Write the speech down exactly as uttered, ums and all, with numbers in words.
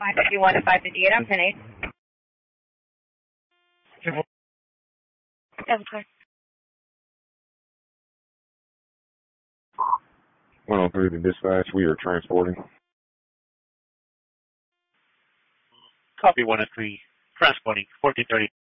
five fifty-one to five fifty-eight on ten eight. That's clear. one oh three to dispatch, we are transporting. Copy one oh three, transporting fourteen thirty.